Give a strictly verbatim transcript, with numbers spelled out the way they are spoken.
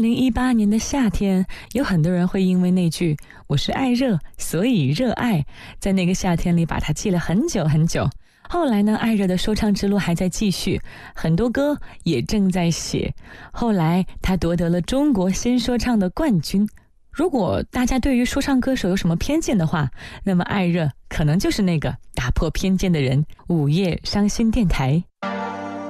零一八年的夏天，有很多人会因为那句我是爱热所以热爱，在那个夏天里把它记了很久很久。后来呢，爱热的说唱之路还在继续，很多歌也正在写。后来他夺得了中国新说唱的冠军。如果大家对于说唱歌手有什么偏见的话，那么爱热可能就是那个打破偏见的人。午夜伤心电台。